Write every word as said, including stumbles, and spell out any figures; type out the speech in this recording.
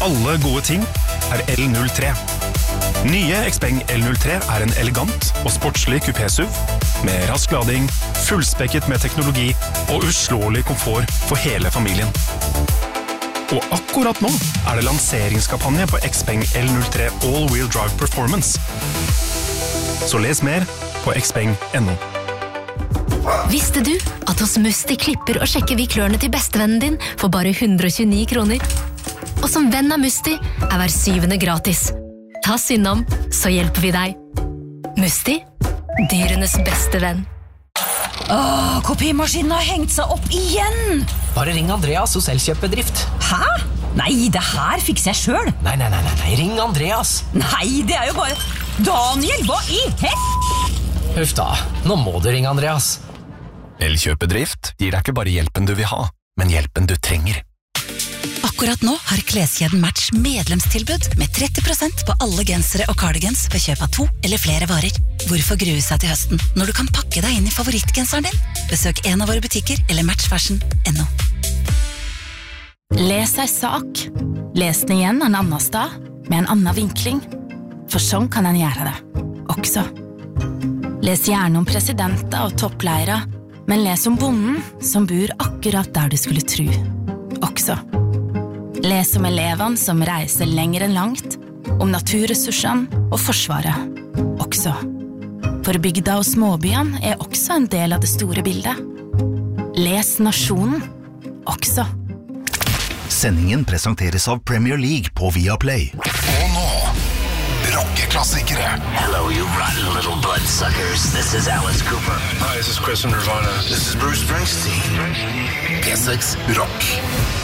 alle gode ting er L null tre. Nye Xpeng L null tre er en elegant og sportslig kupé-S U V med rask lading, fullspekket med teknologi og uslåelig komfort for hele familien. Og akkurat nå er det lanseringskampanje på Xpeng L null tre All-Wheel Drive Performance. Så les mer på xpeng punktum no. Visste du at hos Musti klipper og sjekker vi klørne til bestevennen din for bare hundre og tjueni kroner? Og som venn av Musti er hver syvende gratis. Ta synd om, så hjelper vi deg. Musti, dyrenes beste venn. Åh, kopimaskinen har hengt seg opp igjen! Bare ring Andreas hos Elkjøp-bedrift. Hæ? Nei, det her fikser jeg selv. Nei, nei, nei, nei, ring Andreas. Nei, det er jo bare... Daniel, hva i hett? Huff da, nå må du ringe Andreas. Elkjøp-bedrift gir deg ikke bare hjelpen du vil ha, men hjelpen du trenger. Akkurat nå har kleskjeden Match medlemstilbud med tretti prosent på alle gensere og cardigans ved kjøp av to eller flere varer. Hvorfor grue seg til høsten når du kan pakke deg inn i favorittgenseren din? Besøk en av våre butikker eller match fashion punktum no. Les ei sak. Les den igjen en annen sted, med en annen vinkling. For sånn kan en gjøre det, også. Les gjerne om presidenter og toppleire, men les om bonden som bor akkurat der du skulle tro, også. Les om elevene som reiser lenger enn langt, om naturressursene og forsvaret, også. For bygda og småbyene er også en del av det store bildet. Les Nasjonen, også. Sendingen presenteres av Premier League på Viaplay. Og nå, rockeklassikere. Hello, you rotten little bloodsuckers. This is Alice Cooper. Hi, this is Chris from Nirvana. This is Bruce Springsteen. P seks Rock.